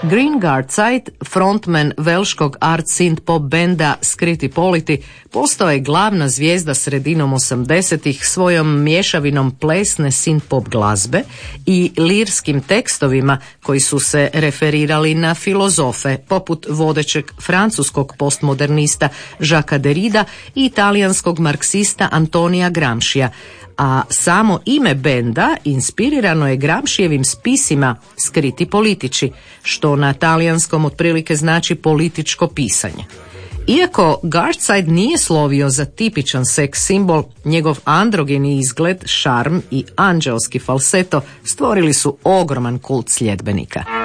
Green Gardside, frontman velškog art synth pop benda Skriti Politi, postao je glavna zvijezda sredinom 80-ih svojom mješavinom plesne synth pop glazbe i lirskim tekstovima koji su se referirali na filozofe poput vodećeg francuskog postmodernista Jacquesa Derrida i italijanskog marksista Antonija Gramscija, a samo ime benda inspirirano je Gramscijevim spisima Skriti politici, što na talijanskom otprilike znači političko pisanje. Iako Gardside nije slovio za tipičan seks simbol, njegov androgeni izgled, šarm i anđeoski falseto stvorili su ogroman kult sljedbenika.